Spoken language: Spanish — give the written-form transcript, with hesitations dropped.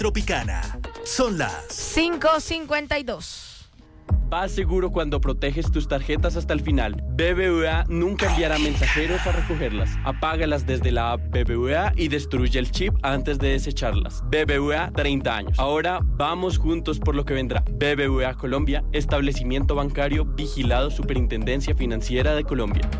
Tropicana. Son las 5:52. Vas seguro cuando proteges tus tarjetas hasta el final. BBVA nunca enviará mensajeros a recogerlas. Apágalas desde la app BBVA y destruye el chip antes de desecharlas. BBVA 30 años. Ahora vamos juntos por lo que vendrá. BBVA Colombia, establecimiento bancario vigilado Superintendencia Financiera de Colombia.